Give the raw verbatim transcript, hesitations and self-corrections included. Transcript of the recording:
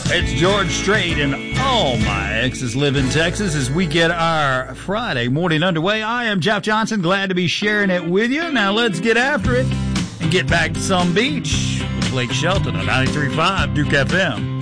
It's George Strait and all my exes live in Texas as we get our Friday morning underway. I am Jeff Johnson, glad to be sharing it with you. Now let's get after it and get back to some beach with Blake Shelton on ninety-three point five Duke F M.